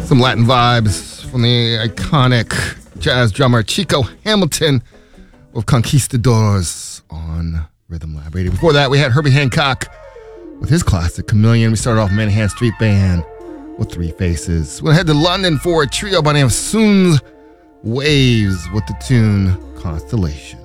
Some Latin vibes from the iconic jazz drummer Chico Hamilton of Conquistadors on Rhythm Lab Radio. Before that, we had Herbie Hancock with his classic Chameleon. We started off Manhattan Street Band with Three Faces. We'll head to London for a trio by the name of Soon's Waves with the tune Constellation.